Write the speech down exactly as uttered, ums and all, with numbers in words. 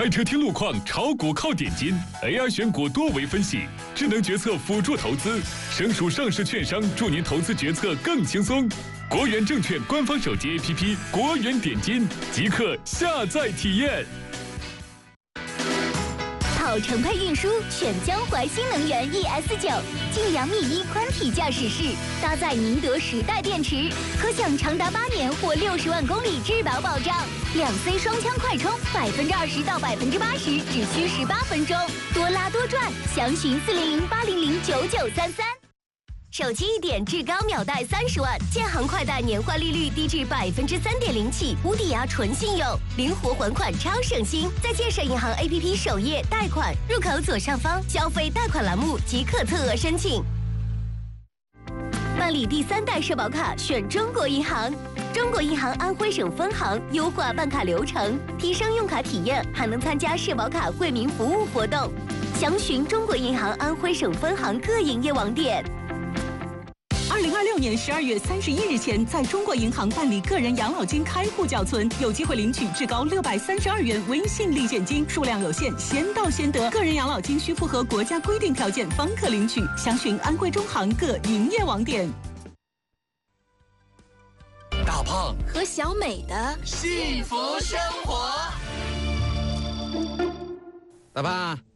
开车听路况，炒股靠点金 ，A I 选股多维分析，智能决策辅助投资，省属上市券商助您投资决策更轻松。国元证券官方手机 A P P 国元点金，即刻下载体验。 跑程配运输选江淮新能源 E S 九，近两米一宽体驾驶室，搭载宁德时代电池，可享长达八年或六十万公里质保保障。两 C 双枪快充，百分之二十到百分之八十只需十八分钟，多拉多赚。详询四零零八零零九九三三。手机一点至高秒贷三十万，建行快贷年化利率低至百分之三点零起，无抵押纯信用，灵活还款超省心。在建设银行 A P P 首页贷款入口左上方消费贷款栏目即可测额申请。办理第三代社保卡选中国银行，中国银行安徽省分行优化办卡流程，提升用卡体验，还能参加社保卡惠民服务活动。详询中国银行安徽省分行各营业网点。 二零二六年十二月三十一日前，在中国银行办理个人养老金开户缴存，有机会领取至高六百三十二元微信立现金，数量有限，先到先得。个人养老金需符合国家规定条件方可领取。详询安徽中行各营业网点。 大胖和小美的幸福生活。 大胖，